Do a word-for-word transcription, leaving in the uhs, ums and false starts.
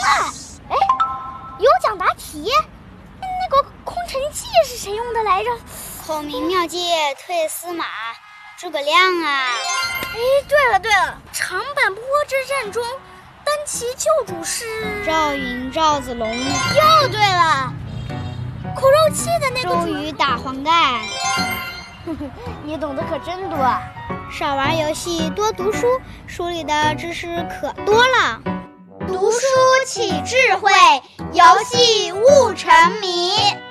了！哎，有奖答题，那个空城计是谁用的来着？ 孔明妙计退司马，诸葛亮啊！ 哎，对了对了，长坂坡之战中，单骑救主是赵云、赵子龙。 又对了，苦肉计的那个周瑜打黄盖。 你懂得可真多。 少玩游戏，多读书，书里的知识可多了。 读书起智慧，游戏悟沉迷。